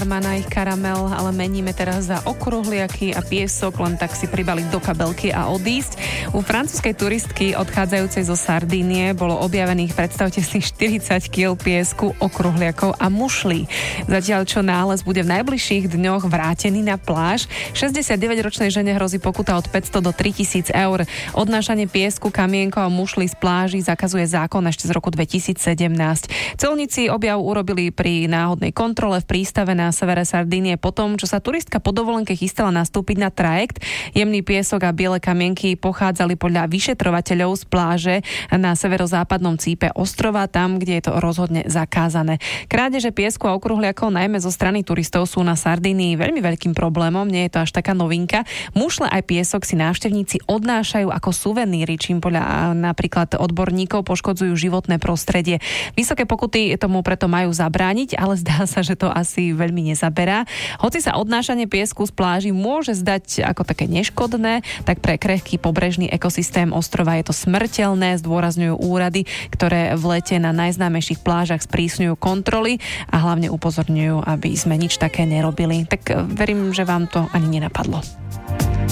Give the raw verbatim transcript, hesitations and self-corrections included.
zdarma na ich karamel, ale meníme teraz za okruhliaky a piesok, len tak si pribaliť do kabelky a odísť. U francúzskej turistky odchádzajúcej zo Sardínie bolo objavených, predstavte si, štyridsať kíl piesku, okruhliakov a mušlí. Zatiaľ, čo nález bude v najbližších dňoch vrátený na pláž, šesťdesiatdeväťročnej žene hrozí pokuta od päťsto do tritisíc eur. Odnášanie piesku, kamienkov a mušlí z pláži zakazuje zákon ešte z roku dvetisícsedemnásť. Celníci objav urobili pri náhodnej kontrole v prístave na severe Sardínie potom, čo sa turistka po dovolenke chystala nastúpiť na trajekt. Jemný piesok a biele kamienky pochádzali podľa vyšetrovateľov z pláže na severozápadnom cípe ostrova, tam, kde je to rozhodne zakázané. Krádeže piesku a okruhliakov najmä zo strany turistov sú na Sardínii veľmi veľkým problémom, nie je to až taká novinka. Mušle aj piesok si návštevníci odnášajú ako suveníry, čím podľa napríklad odborníkov poškodzujú životné prostredie. Vysoké pokuty tomu preto majú zabrániť, ale zdá sa, že to asi veľmi nezaberá. Hoci sa odnášanie piesku z pláži môže zdať ako také neškodné, tak pre krehký pobrežný ekosystém ostrova je to smrteľné, zdôrazňujú úrady, ktoré v lete na najznámejších plážach sprísňujú kontroly a hlavne upozorňujú, aby sme nič také nerobili. Tak verím, že vám to ani nenapadlo.